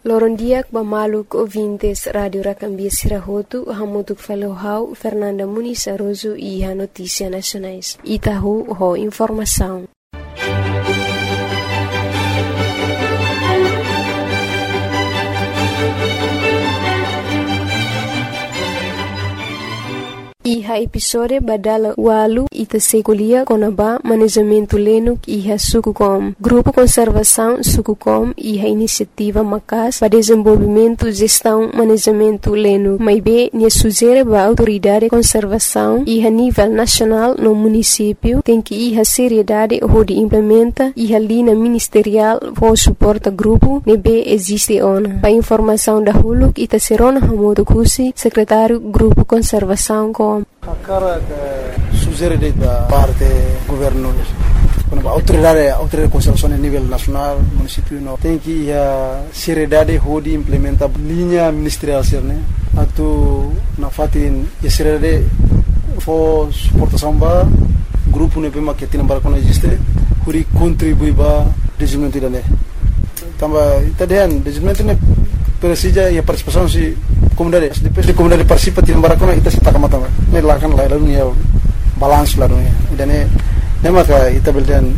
Lorondiak Bamaluk ouvintes Rádio Racambia Sirahotu, Hamutuk Falohau, Fernanda Muniz Aroso e a Notícia Nacionais. Itahu, ho informação. Iha episode badala walu ita segulia konaba manejamento lenuk iha Sukucom. Grupo Conservação Sukucom iha iniciativa macas para desenvolvimento, gestão, manejamento lenuk. Maibe nia sugere ba autoridade conservação iha nível nacional no município tem que iha seriedade onde implementa iha linha ministerial for suporta grupo nebe existe ona. Pa informação da huluk ita serona Hamodo Kusi, secretário Grupo Conservação com a cara sugere da parte governo quando autoridade de conservação a nível nacional município no tem que a seriedade de implementar linha ministerial né atu na fatin a seriedade for suportação ba grupo ne pema que tem para quando existe huri contribui ba desenvolvimento da né tamba itadian desenvolvimento ne precisa e a participação se comunidade depois de comunidade participa tem barakona ita se takamata ne lakan la dunia balance la dunia dan ne maka ita beldan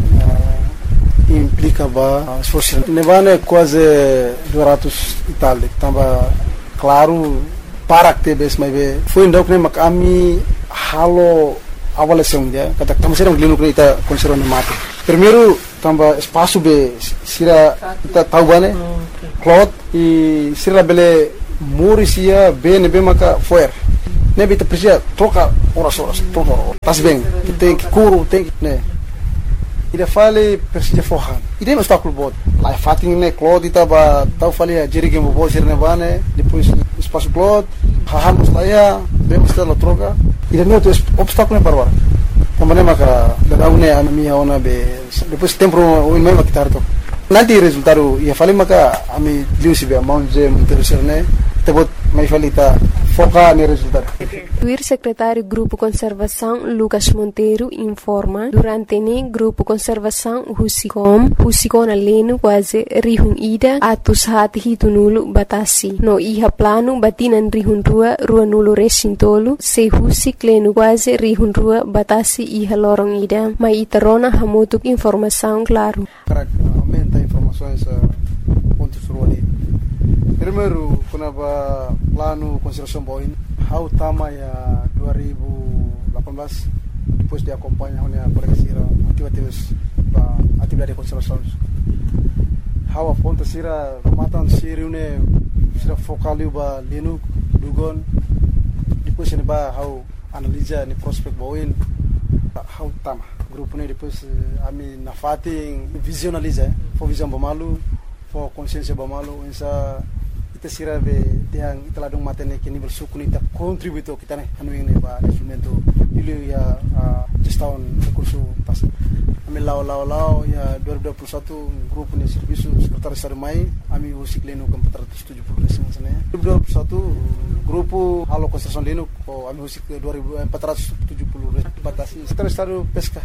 implica ba esforço ne vane quase 200 Itália tamba claro para que bes mai be foi ndok ne makami halo avaliação dia kata tamo serang glinu ita conservan mate primeiro tamba espaço be sira ita tahu bane cloth e sira bele Murisia bem maka foer nebe te precisa troca horas tas bem tem que curo tem que né ida fale precisa forran ida não está com bot lá fatin né cloth ita ba tau fale a jerige mo bol sirne bane depois espaço cloth haham saya bem está la troca ida não tem obstáculo para agora também maka da une a minha ona be depois tempo o mesmo que tarto nanti resultado ia fale maka ami liusi be amount je interessar né tebot mai falita foca no resultado. O secretário Grupo Conservação Lucas Monteiro informa durante o Grupo Conservação Husicom aleno quase rihun ida atus hati hitunulu batasi no iha plano batinan rihun rua nulu resintolu se husik leno quase rihun rua batasi iha lorong ida mai itarona hamutuk informação claro. Aumenta informações pontos ruali. Primeiro, quando plano conservação boin, how tama ya 2018 depois de acompanhar a colega Sira atividade de conservação. How aponta Sira matan Sira une Sira focaliu ba lenu dugon depois ne ba how analisa ni prospect boin how tama grupo ne depois ami na fating visionaliza for visão bamalu for consciência bamalu insa ita sira be tiang ita ladung matene ke nível suku ita contributo kita ne anu ini ba desenvolvimento ilu ya gestão recurso pas ami lao ya 2021 grupo ne serviço secretário estado mai ami usik leno com 470 residências ne 2021 grupo halo construção leno ko ami usik 2470 batasi secretário estado pesca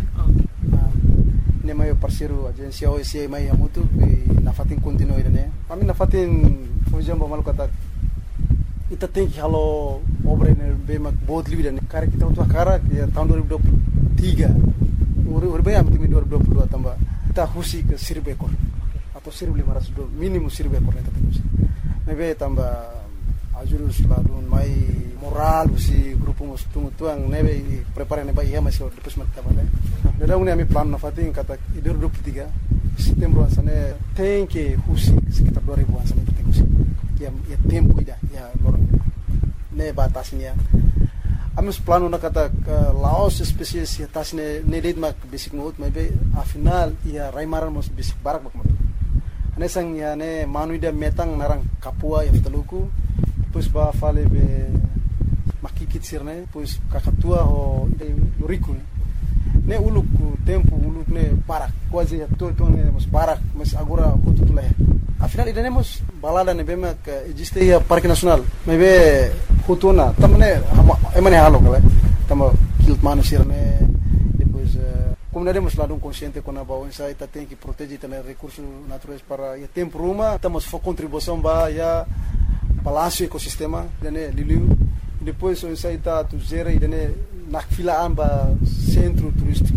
ne mai parceiro agência OSCE mai amutu na fatin continue ne ami na fatin fujam ba malu kata ita tem que halo obra ne be mak bod livida ne cara kita untuk cara ya tahun 2023 urbe am timi 2022 tambah kita husi ke 1000 ekor atau 1500 minimum 1000 ekor ne tatu mebe tambah ajurus ladun mai moral usi grupo mus tuang nebe prepare ne ba iya masih depois mak tabale da une ami plan na fatin kata 2023 setembro asane tem que husi sekitar 2000 asane tem husi ya tempo ida ya lor ne batasnya amus plano na kata laos spesies ya tasne ne led mak basic mode maybe afinal ya raimaran mos basic barak mak ane sang ya ne manuida metang narang kapua ya teluku pues ba fale be makikit sirne pues kakatua ho loriku ne uluk tempo uluk ne barak quase ya todo ne mos barak mas agora quanto tu lá afinal iremos balada ne bema que existe ya parque nacional maybe hutuna tamne emane halo kala tamo kilt manu sirne depois comunidade mas lado consciente com a baú essa ita tem que proteger também recursos naturais para o tempo uma estamos for contribuição ba ya palácio ecossistema dene liliu depois essa ita tu gera e dene na fila amba centro turístico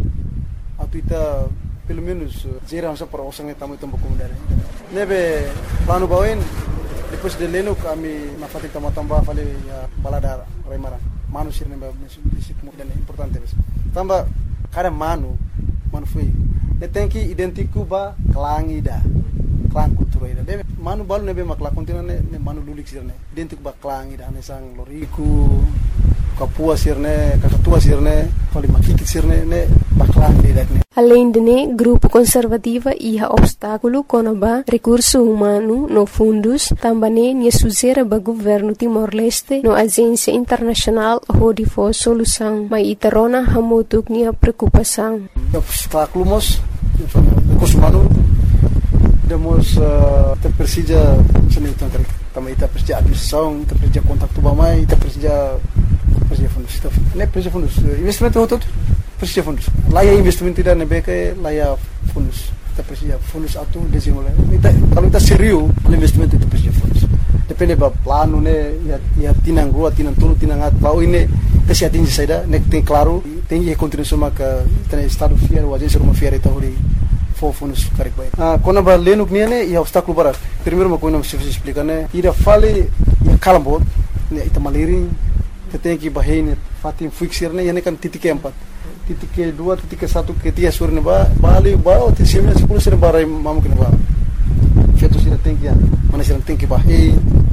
atuita pelo menos gera essa para osang tamu tempo comunidade nebe plano bauin depois de leno kami na fatik tambah fale ya balada remara manusia nebe dene importante tambah kada manu foi tem que identificar ba klangida klang kultura ida de manu balu nebe makla kontina ne manu lulik sirne identificar ba klangida ne sang loriku kapua sirne kakatua sirne fali makikit sirne ne baklang ida ne. Além de né, grupo conservativa ia obstáculo conaba recurso humano no fundos, também ne suzera ba governo Timor-Leste no agência internacional hodi for solução, mas itarona hamutuk nia preocupação. Obstáculo mos recurso humano demos te precisa seni tangkar também te precisa administração, te precisa contato bamai, te precisa fundos, ne precisa fundos investimento outro precisa fundos. Lá é investimento tidak nebeke, lá é fundos. Kita precisa fundos atu desenvolver. Kalau kita serius, investimento itu precisa fundos. Depende ba plano ne, ya tinang rua, tinang tulu, tinang at. Kalau ini kita atingi saja, nek tem claro, tem que contribuição maka tem estado fiar, o agência rumah fiar itu hori for fundos correct baik. Quando ba leno nia ne, ya obstáculo barat. Primeiro uma coisa se explicar ne, ira fale ya kalambot, ne ita maliring, tem que bahine fatim fixir ne, ya ne kan titik keempat. Titik kedua, titik ke satu, ketiga sur ne ba, bali ba, tisimnya 10 sir barai mamu kene ba. Feto sir tem que mana sir tem que bahine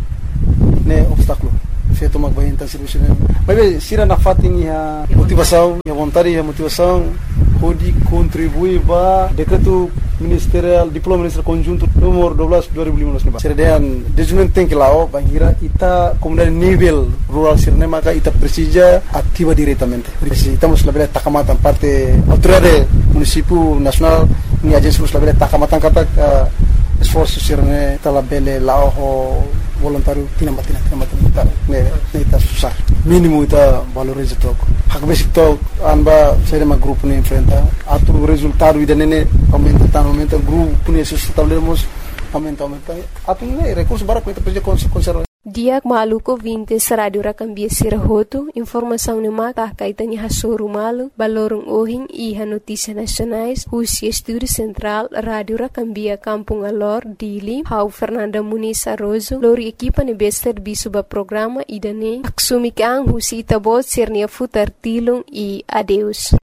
ne obstáculo. Feto mag bahine tan sir sir. Mas sir na fatim ya motivação, ya vontade, ya motivação, pode contribuir ba decreto ministerial diploma ministerial conjunto nomor 12 2015 ne ba. Sir dean desenvolvimento tem que lao bangira ita comunidade nível rural sir ne maka ita precisa ativa diretamente. Estamos labela takamatan parte autoridade município nacional ni agência labela takamatan kata esforço sir ne talabele lao voluntário tinamatina ne ita susah mínimo ita valoriza toco hak basic to anba saya ma grupo ne enfrenta atu resultado ida nene aumenta grupo ne sustentabilidade aumenta atu ne recurso bara kita precisa conservar. Diak maluko 20 Radio Rakambia Sirahoto, informação ne maka kaitani hasoru malu, balorong ohing iha notícia nacionais, Husia Estúdio Central, Radio Rakambia Kampung Alor, Dili, Hau Fernanda Muniz Arrozo, lori equipa ne bester bisuba programa idane, aksumikang Husi Itabot Sirnia Futar Tilung e adeus.